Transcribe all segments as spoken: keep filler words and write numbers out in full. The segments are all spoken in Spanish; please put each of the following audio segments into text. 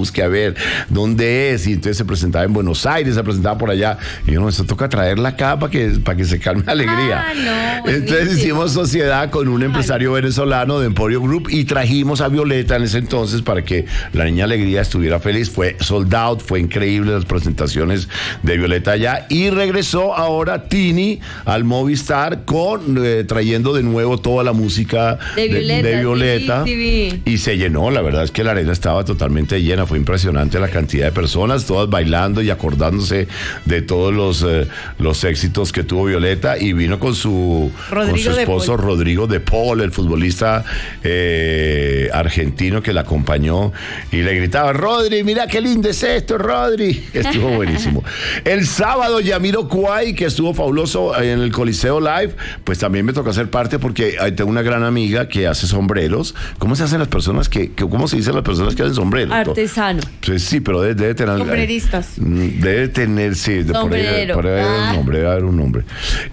busque a ver dónde es. Y entonces se presentaba en Buenos Aires, se presentaba por allá. Y yo, no, esto toca traerla acá para que, para que se calme la alegría. Ah, no, entonces buenísimo. hicimos sociedad con un empresario venezolano de Emporio Group y trajimos a Violeta en ese entonces para que la Niña Alegría estuviera feliz. Fue sold out, fue increíble las presentaciones de Violeta allá. Y regresó ahora Tini al Movistar con eh, trayendo de nuevo toda la música de Violeta. de, de Violeta. T V. Y se llenó, la verdad es que la arena estaba totalmente llena, fue impresionante la cantidad de personas, todas bailando y acordándose de todos los, eh, los éxitos que tuvo Violeta, y vino con su, con su esposo de Rodrigo de Paul, el futbolista eh, argentino que la acompañó, y le gritaba, Rodri, mira qué lindo es esto, Rodri. Estuvo buenísimo. El sábado Jamiroquai, que estuvo fabuloso en el Coliseo Live, pues también me tocó hacer parte porque tengo una gran amiga que hace sombreros. ¿Cómo se hacen las personas que, que cómo se dicen las personas que hacen sombreros? Artesano. Pues sí, pero debe, debe tener... Sombreristas. Debe tener, sí, de por ahí, por ahí debe haber Ah. un nombre, debe haber un nombre.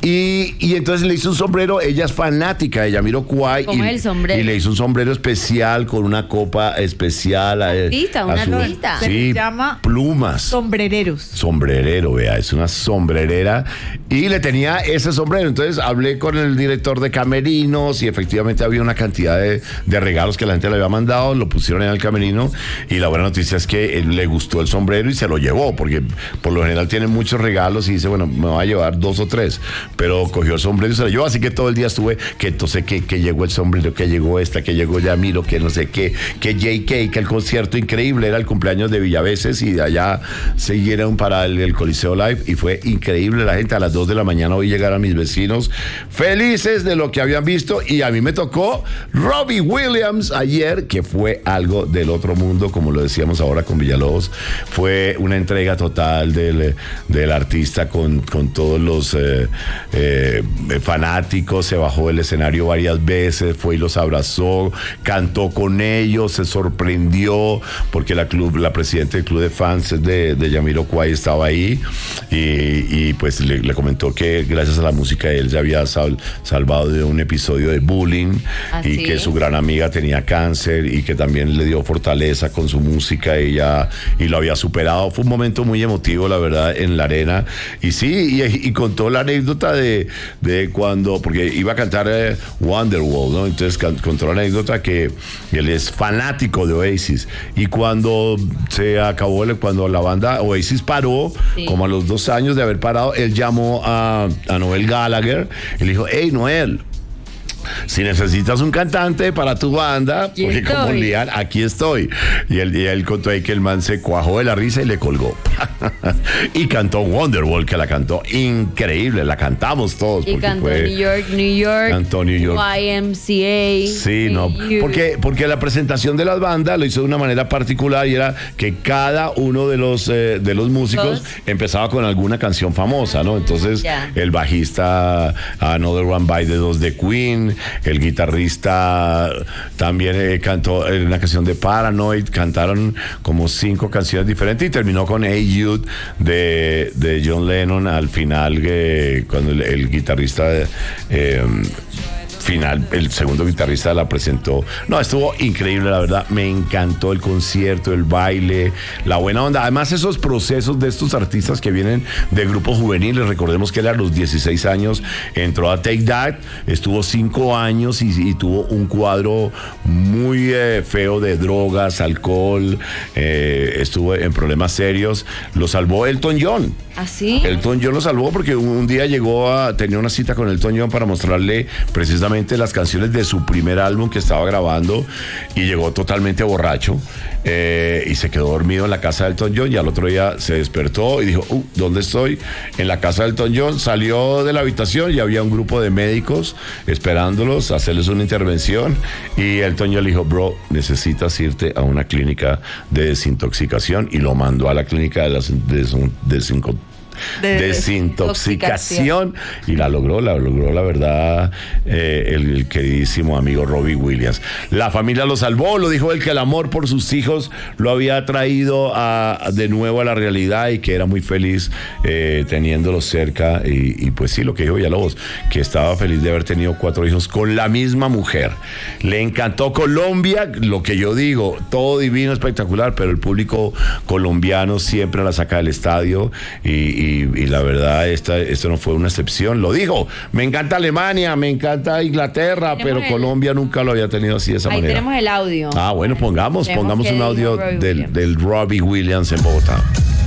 Y, y entonces le hizo un sombrero, ella es fanática de Jamiroquai. ¿Cómo y, es el sombrero? Y le hizo un sombrero especial con una copa especial. A, Artista, una a su- artista. Sí, Se llama plumas. sombrereros. Sombrerero, vea, es una sombrerera. Y le tenía ese sombrero. Entonces hablé con el director de camerinos y efectivamente había una cantidad de, de regalos que la gente le había mandado, lo pusieron en el camerino, y la buena noticia es que él le gustó el sombrero y se lo llevó, porque por lo general tiene muchos regalos y dice, bueno, me va a llevar dos o tres, pero cogió el sombrero y se lo llevó, así que todo el día estuve, que entonces que, que llegó el sombrero, que llegó esta, que llegó Yamiro, que no sé qué, que J K, que el concierto increíble, era el cumpleaños de Villaveses y de allá siguieron para el, el Coliseo Live y fue increíble, la gente a las dos de la mañana hoy llegaron mis vecinos felices de lo que habían visto, y a mí me tocó Robbie Williams ayer, que fue algo del otro mundo, como lo decíamos ahora con Villalobos. Fue una entrega total del, del artista con, con todos los eh, eh, fanáticos, se bajó del escenario varias veces, fue y los abrazó, cantó con ellos, se sorprendió porque la club, la presidenta del club de fans de, de Jamiroquai estaba ahí, y, y pues le, le comentó que gracias a la música él se había sal, salvado de un episodio de bullying. ¿Ah, y sí? que su gran amiga tenía cáncer y que también le dio fortaleza con su música, ella y lo había superado. Fue un momento muy emotivo, la verdad, en la arena. Y sí, y, y contó la anécdota de, de cuando, porque iba a cantar eh, Wonderwall, ¿no? Entonces can, contó la anécdota que él es fanático de Oasis, y cuando se acabó, el, cuando la banda Oasis paró, sí, como a los dos años de haber parado, él llamó a, a Noel Gallagher y le dijo, hey Noel, si necesitas un cantante para tu banda, porque estoy. como Lian, aquí estoy. Y él, y él contó ahí que el man se cuajó de la risa y le colgó. Y cantó Wonderwall, que la cantó increíble, la cantamos todos. Y porque cantó fue, New York, New York, cantó New York. Y M C A. Sí, no, You. porque, porque la presentación de las bandas lo hizo de una manera particular, y era que cada uno de los, eh, de los músicos ¿Los? empezaba con alguna canción famosa, ¿no? Entonces, Ya. el bajista Another One Bite the Dust de Queen, el guitarrista también eh, cantó eh, una canción de Paranoid, cantaron como cinco canciones diferentes y terminó con Hey Jude de, de John Lennon al final, eh, cuando el, el guitarrista eh, final, el segundo guitarrista la presentó. No, estuvo increíble, la verdad, me encantó el concierto, el baile, la buena onda. Además, esos procesos de estos artistas que vienen de grupos juveniles, recordemos que él a los dieciséis años entró a Take That, estuvo cinco años y, y tuvo un cuadro muy eh, feo de drogas, alcohol, eh, estuvo en problemas serios, lo salvó Elton John. ¿Ah, sí? Elton John lo salvó porque un, un día llegó a tenía una cita con Elton John para mostrarle precisamente las canciones de su primer álbum que estaba grabando, y llegó totalmente borracho eh, y se quedó dormido en la casa de Elton John, y al otro día se despertó y dijo, uh, ¿dónde estoy? En la casa de Elton John. Salió de la habitación y había un grupo de médicos esperándolos a hacerles una intervención, y Elton John le dijo, bro, necesitas irte a una clínica de desintoxicación, y lo mandó a la clínica de la desintoxicación De- desintoxicación. Y la logró, la logró, la verdad, eh, el, el queridísimo amigo Robbie Williams. La familia lo salvó, lo dijo él, que el amor por sus hijos lo había traído a, de nuevo a la realidad y que era muy feliz eh, teniéndolos cerca. Y, y pues sí, lo que dijo Villalobos, que estaba feliz de haber tenido cuatro hijos con la misma mujer. Le encantó Colombia, lo que yo digo, todo divino, espectacular, pero el público colombiano siempre la saca del estadio y, y, y la verdad, esta, esto no fue una excepción. Lo dijo, me encanta Alemania, me encanta Inglaterra, pero el... Colombia nunca lo había tenido así de esa Ahí manera. tenemos el audio. Ah, bueno, pongamos, Tenemos pongamos que un audio dijo Robbie del, Williams. del Robbie Williams en Bogotá.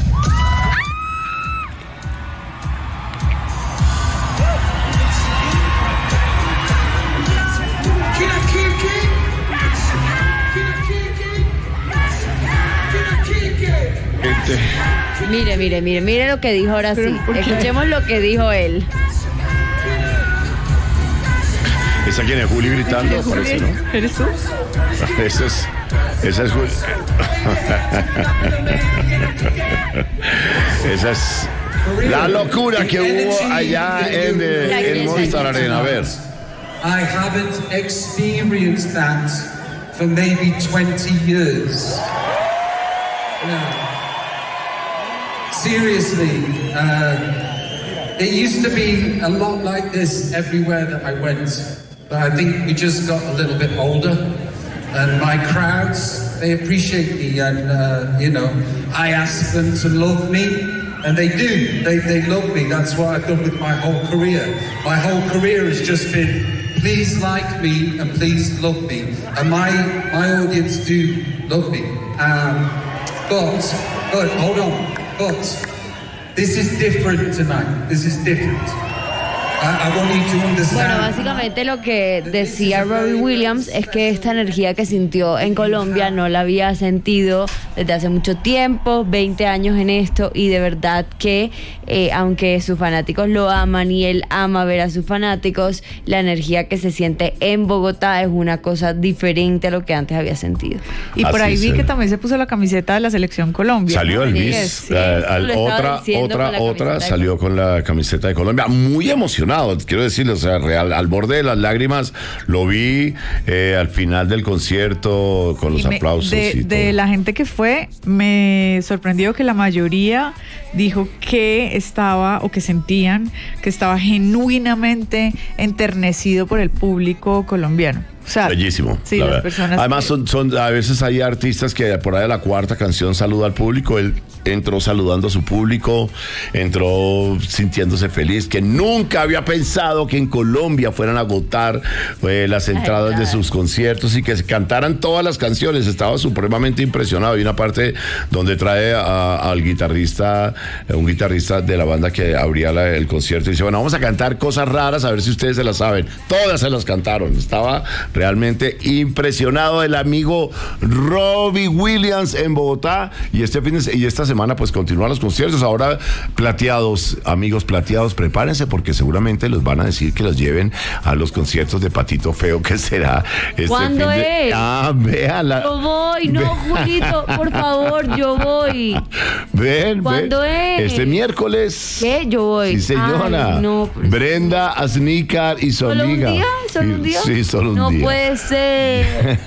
Este, Mire, mire, mire, mire lo que dijo ahora sí. Escuchemos lo que dijo él. ¿Esa quién es? Juli gritando, parece, ¿no? ¿Eres tú? Esa es, esa es Juli. Esa es la locura que hubo allá en, eh, en Movistar Arena. A ver. I haven't experienced that for maybe twenty years. Yeah. Seriously, uh, it used to be a lot like this everywhere that I went, but I think we just got a little bit older, and my crowds, they appreciate me, and uh, you know, I ask them to love me, and they do, they, they love me. That's what I've done with my whole career. My whole career has just been, please like me and please love me, and my, my audience do love me. Um, but, but, hold on. But this is different tonight. This is different. I, I want you to understand. Bueno, básicamente lo que decía Robbie Williams es que esta energía que sintió en Colombia no la había sentido desde hace mucho tiempo, veinte años en esto, y de verdad que eh, aunque sus fanáticos lo aman y él ama ver a sus fanáticos, la energía que se siente en Bogotá es una cosa diferente a lo que antes había sentido. Y por Así ahí vi se- que también se puso la camiseta de la selección Colombia. Salió ¿no? el Sí, Miss, sí. eh, al- Eso lo estaba otra, diciendo con otra, la otra camiseta de salió con la camiseta de Colombia, muy emocionado, quiero decirlo, o sea, real, al borde de las lágrimas, lo vi eh, al final del concierto con los Y me- aplausos de, y de todo. la gente que fue, me sorprendió que la mayoría dijo que estaba o que sentían que estaba genuinamente enternecido por el público colombiano. O sea, Bellísimo. sí, la las verdad. personas Además, que- son, son, a veces hay artistas que por ahí de la cuarta canción saluda al público. Él entró saludando a su público, entró sintiéndose feliz, que nunca había pensado que en Colombia fueran a agotar eh, las entradas claro. de sus conciertos y que se cantaran todas las canciones. Estaba supremamente impresionado. Hay una parte donde trae a- al guitarrista, eh, un guitarrista de la banda que abría la- el concierto y dice, bueno, vamos a cantar cosas raras a ver si ustedes se las saben. Todas se las cantaron. Estaba realmente impresionado el amigo Robbie Williams en Bogotá y este fin de se- y esta semana pues continúan los conciertos. Ahora plateados, amigos plateados, prepárense porque seguramente los van a decir que los lleven a los conciertos de Patito Feo que será este ¿Cuándo fin de... es? Ah, véala. Yo voy, no, Julito, por favor, yo voy. Ven, ¿Cuándo ven. es? Este miércoles. ¿Qué? Yo voy. Sí, señora. Ay, no, pues- Brenda Aznícar y su ¿Solo un amiga. día? ¿Solo Y- un día? Sí, solo un no día. puede ser.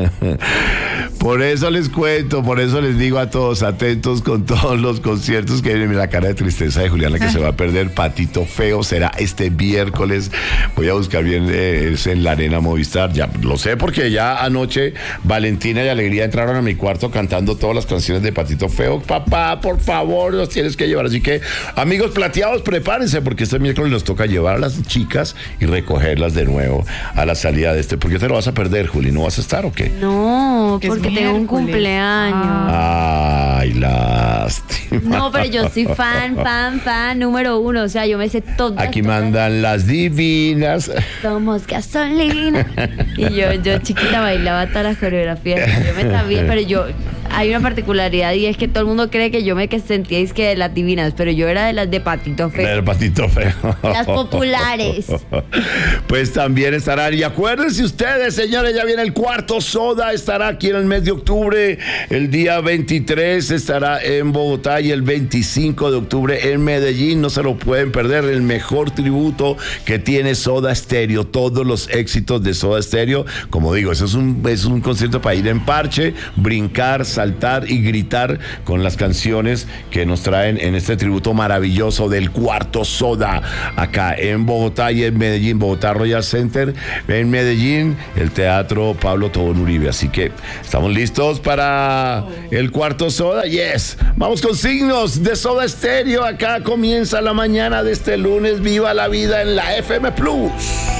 Por eso les cuento, por eso les digo a todos, atentos con todos los conciertos que vienen. Mira la cara de tristeza de Juliana que se va a perder. Patito Feo será este miércoles. Voy a buscar bien, eh, es en la Arena Movistar. Ya lo sé porque ya anoche Valentina y Alegría entraron a mi cuarto cantando todas las canciones de Patito Feo. Papá, por favor, los tienes que llevar. Así que, amigos plateados, prepárense porque este miércoles nos toca llevar a las chicas y recogerlas de nuevo a la salida de este. ¿Por qué te lo vas a perder, Juli? ¿No vas a estar o qué? No, Que es porque tengo un miércoles. cumpleaños. Ah. Ay, lástima. No, pero yo soy fan, fan, fan número uno. O sea, yo me sé todo. Aquí mandan las divinas. Somos gasolina. Y yo, yo chiquita bailaba todas las coreografías. Yo me sabía, pero yo hay una particularidad y es que todo el mundo cree que yo me que sentíais que de las divinas, pero yo era de las de Patito Feo. El patito feo. Las populares. Pues también estarán. Y acuérdense ustedes, señores, ya viene el cuarto Soda. Estará aquí en el mes de octubre. El día veintitrés estará en Bogotá y el veinticinco de octubre en Medellín. No se lo pueden perder. El mejor tributo que tiene Soda Stereo. Todos los éxitos de Soda Stereo. Como digo, eso es un, es un concierto para ir en parche, brincar, saltar y gritar con las canciones que nos traen en este tributo maravilloso del cuarto Soda, acá en Bogotá y en Medellín. Bogotá Royal Center, en Medellín el Teatro Pablo Tobón Uribe. Así que estamos listos para el cuarto Soda. Yes, vamos con signos de Soda Stereo. Acá comienza la mañana de este lunes. Viva la vida en la F M Plus.